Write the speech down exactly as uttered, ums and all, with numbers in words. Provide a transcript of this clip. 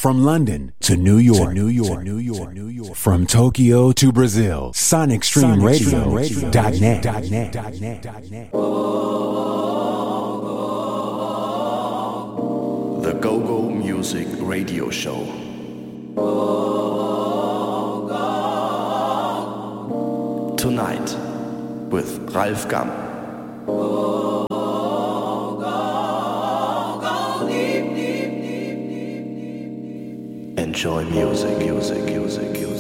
From London to New York, to New York, to New York, to New York. From Tokyo to Brazil, Sonic Stream Radio dot net. The Go-Go Music Radio Show. Tonight with Ralf Gum. Enjoy music, music, music, music.